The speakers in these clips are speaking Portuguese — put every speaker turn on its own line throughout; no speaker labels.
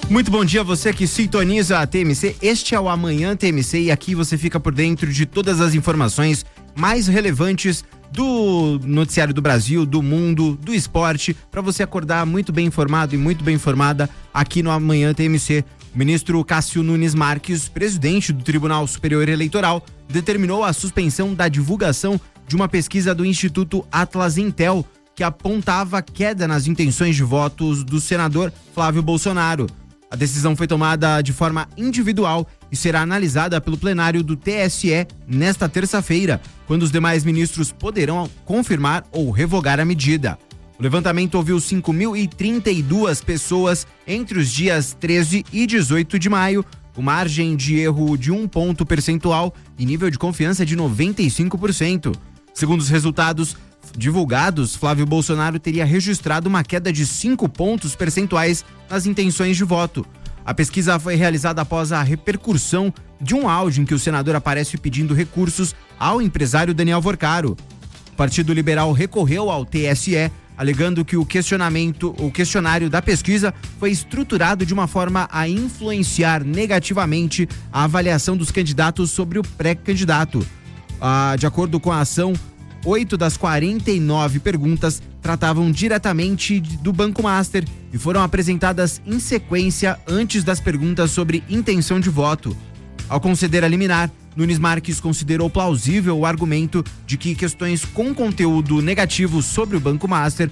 Muito bom dia a você que sintoniza a TMC. Este é o Amanhã TMC e aqui você fica por dentro de todas as informações mais relevantes do noticiário do Brasil, do mundo, do esporte, para você acordar muito bem informado e muito bem informada aqui no Amanhã TMC. O ministro Cássio Nunes Marques, presidente do Tribunal Superior Eleitoral, determinou a suspensão da divulgação de uma pesquisa do Instituto Atlas Intel, que apontava queda nas intenções de votos do senador Flávio Bolsonaro. A decisão foi tomada de forma individual e será analisada pelo plenário do TSE nesta terça-feira, quando os demais ministros poderão confirmar ou revogar a medida. O levantamento ouviu 5.032 pessoas entre os dias 13 e 18 de maio, com margem de erro de 1 ponto percentual e nível de confiança de 95%. Segundo os resultados divulgados, Flávio Bolsonaro teria registrado uma queda de 5 pontos percentuais nas intenções de voto. A pesquisa foi realizada após a repercussão de um áudio em que o senador aparece pedindo recursos ao empresário Daniel Vorcaro. O Partido Liberal recorreu ao TSE, alegando que o questionário da pesquisa foi estruturado de uma forma a influenciar negativamente a avaliação dos candidatos sobre o pré-candidato. De acordo com a ação, 8 das 49 perguntas tratavam diretamente do Banco Master e foram apresentadas em sequência antes das perguntas sobre intenção de voto. Ao conceder a liminar, Nunes Marques considerou plausível o argumento de que questões com conteúdo negativo sobre o Banco Master,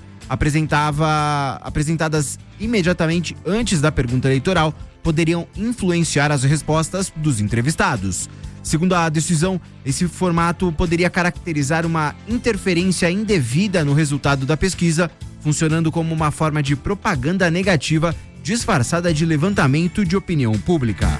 apresentadas imediatamente antes da pergunta eleitoral, poderiam influenciar as respostas dos entrevistados. Segundo a decisão, esse formato poderia caracterizar uma interferência indevida no resultado da pesquisa, funcionando como uma forma de propaganda negativa disfarçada de levantamento de opinião pública.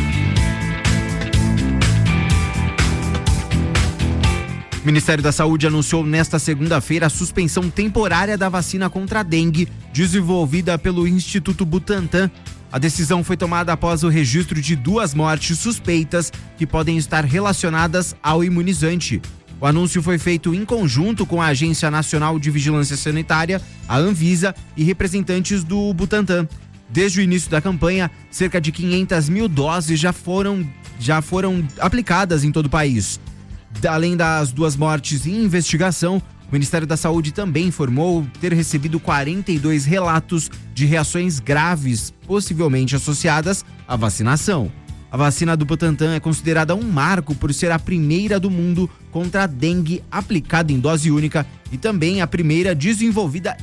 O Ministério da Saúde anunciou nesta segunda-feira a suspensão temporária da vacina contra a dengue, desenvolvida pelo Instituto Butantan. A decisão foi tomada após o registro de 2 mortes suspeitas que podem estar relacionadas ao imunizante. O anúncio foi feito em conjunto com a Agência Nacional de Vigilância Sanitária, a Anvisa, e representantes do Butantan. Desde o início da campanha, cerca de 500 mil doses já foram aplicadas em todo o país. Além das 2 mortes em investigação, o Ministério da Saúde também informou ter recebido 42 relatos de reações graves, possivelmente associadas à vacinação. A vacina do Butantan é considerada um marco por ser a primeira do mundo contra a dengue aplicada em dose única e também a primeira desenvolvida